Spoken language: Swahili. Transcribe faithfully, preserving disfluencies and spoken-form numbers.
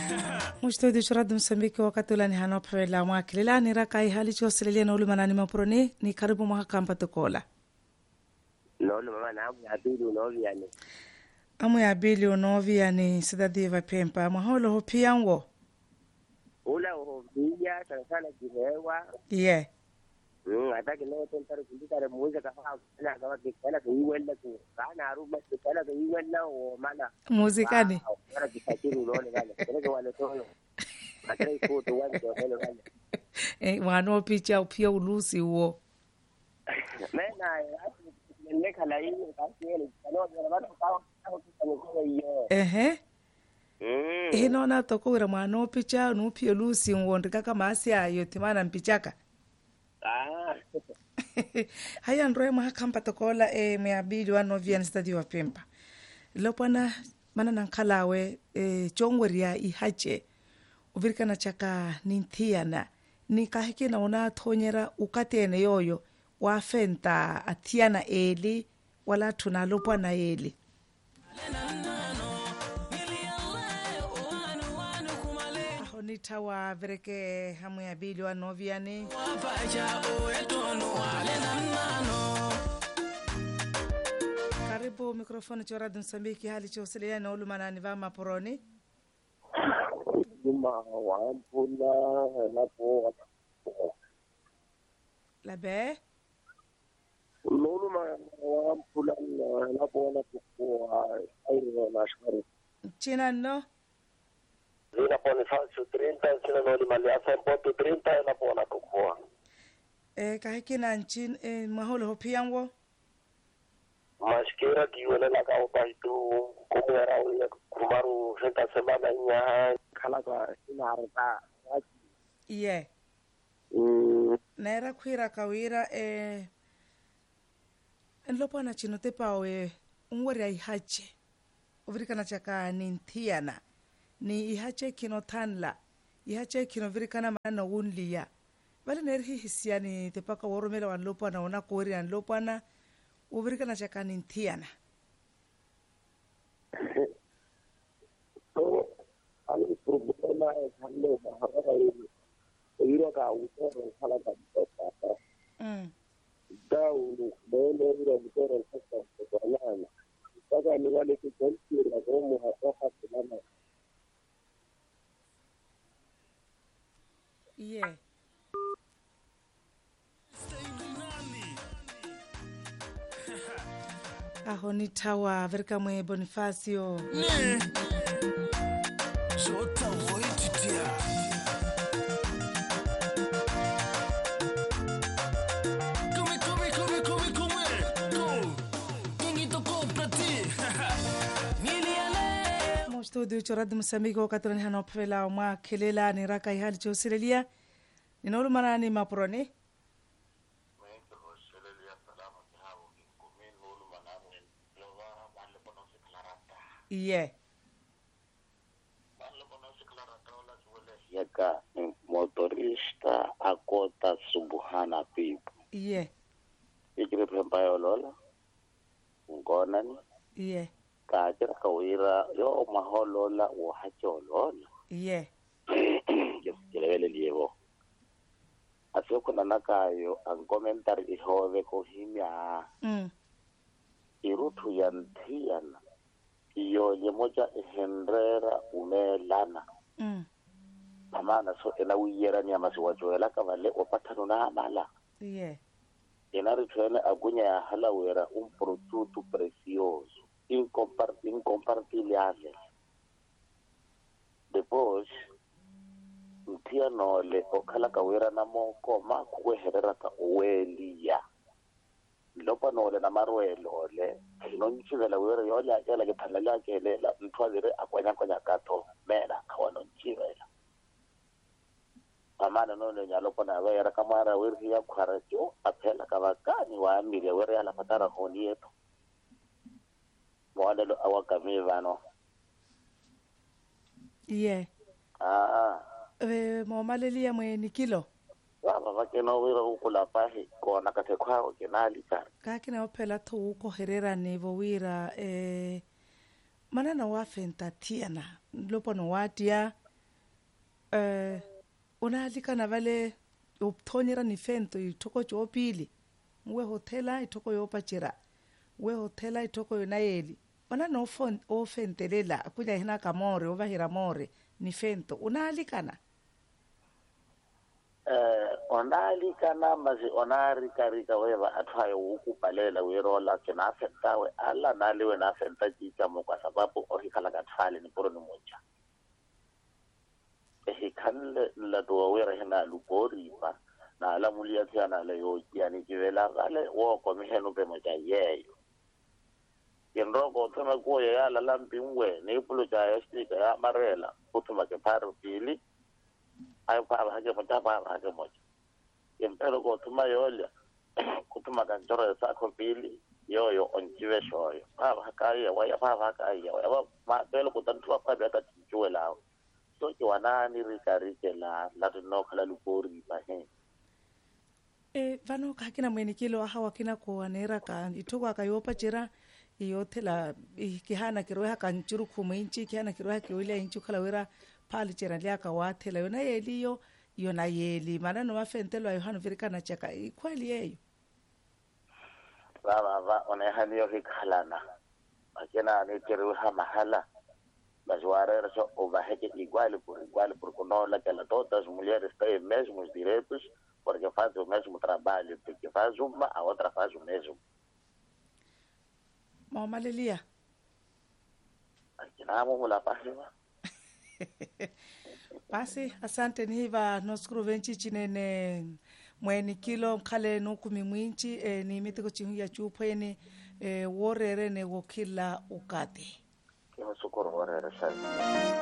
Mustodi churad Msambiki wakati ula ni hanopre la mwakilila ni raka ihali choselelia na ulu manani maproni ni karibu mwaka kampa tukola. Lolo mama na amu ya bili unovia ni. Amu ya bili unovia ni sidadiva pempa. Maholo hopiyango. Ula uhovia sana sana kihewa. Yeah. Mm, ataki leo tentare kundikare muweze kafa kana kama kikala kuiwela ku kana aruba kikala kuiwela o mana muzikani kana kitakiru lole kana kana wale toyo atrai foto wale lole kana eh wano picha pia ulusi huo mena nne kala hiyo kasi ile kana wale watu kwa kwa hiyo ehe mm eh nona tokowira mwana picha no pia ulusi wondika kama asia yotimana mpichaka ah haya ndoe mahakampa tokola e meabili wano via nstadi wa pempa lopana mana nankalawe e chongweria ihache uvirikana chaka nintiana ni kahike na ona thonyera ukatene yoyo wa fenta atiana eli wala tuna lopana eli nitawa vereke hamu ya bili wa noviani karibu mikrofoni chora Msambiki hali choselelia na ulumana ni vama poroni Juma wampula lapo labe uluma wampula lapo na kwa ayo na shari china no Zina pone falso treinta, sina no limali asa impoto treinta na pona kukua. Eh kahiki na nchin eh maholo hopiyango. Mashkira kiwele la kao pahitu kumera uya kumaru senta semana nya kala kwa ina arta. Iye. Mm. Naera kwira kawira eh enlopo na chinote pawe unwari ya ihache. Uvirika na chaka nintiana. Ni ihache kino tanla ihache kino virikana mana wunliya bali nerhi hisiani tepaka woromela wanlopa na ona kori anlopa na uvirikana chaka nintiana So ali problema es hando bahara iro ka utoro kala ka tota mm daulu bele iro utoro sasa kwa nana sasa ni wale kutensira romo hapa sana yeah aho ni tawa verika mwe Bonifacio Shota voititia Come come come come come Go Ingito koprati Niliale mo studio chorad Msambiki wakati ni hano pela mwa kelela ni raka ihali choselelia ninolu manani maproni Iye. Yaka motorista akota subuhana pipo. Iye. Ikire pempa yolola. Ngonani. Iye. Kajira kawira yo maholola wo hacholola. Iye. Jelele lievo. Asio kuna nakayo ang komentar ihove ko himya. Mm. Irutu yantiana. Iyo yemoja ehendrera umelana. Mm. Amana so ena wiyera ni amasi wajoela kavale opatano na amala. Iye. Ena ritwene agunya ya halawera un produto precioso. Incompart incompartilhable. Depois, ntia nole okala kawera na moko ma kuherera ka uwelia. Lopa nole na marwelo le no nchivela wera yola yala ke phalala ke le la ntwazire akwanya kwanya kato mera kawano nchivela amana no le nyalo pona wera kamara weri ya kharacho aphela kabakani wa amile wera ya la patara honi yeto mwale lo awakamiva no Iye. ah Eh mo malelia mwe ni kilo baba bakeno wera ukula pahi kona kate kwao kenali ka kakina opela to ko herera ne bo wira eh manana wa fenta tiana lopo no watia eh una likana vale opthonyera ni fento itoko chopili we hotela itoko yopachira we hotela itoko yonayeli ona no fon o fentelela kuja hina kamore o bahira more ni fento una likana eh onali kana mazi onari karika weva athaye ukupalela wirola kena fentawe alla naliwe na fenta jika mo kwa sababu ohikala kathale ni poro ni moja ehikale la do wera hina lugori ba na ala mulia tiana le yo yani kivela gale wo ko miheno pe moja yeyo yenrogo tama ko ya la lampi ngwe ne pulo ja estika ya marela kutuma ke paro pili ay pa ba ke mata pa ba ke moja yempero ko tuma yolia kutuma kan joro sa ko pili yo yo onjiwe shoyo pa ba ka ya wa ya pa ba ka ya wa ma pelo ko tantu pa ba ta tjuela so ke wana ni ri ka ri ke la la no khala lupori ba he e vano ka kina mwene kilo hawa kina ko anera ka itoko akayopa chira iyothela ikihana kiroha kanchuru khuminchi kihana kiroha kiwile inchu khala wera phali chera liaka wathela yona yeliyo yona yeli mana no mafentelo ayo hanu virikana chaka ikweli yeyo baba ba one haniyo hikhalana akena ne kiroha mahala bazware so overhead igual por igual por conola que la todas as mulheres têm mesmos direitos porque fazem o mesmo trabalho porque faz uma a outra faz o mesmo Mama Lelia akina mo la pasima basi asante niva noskuru venchi chinene mweni kilo mkhale nukumi mwinchi e, ni mitiko chihuya chupweni e, worere ne wokila ukate kimo sukuru worere sai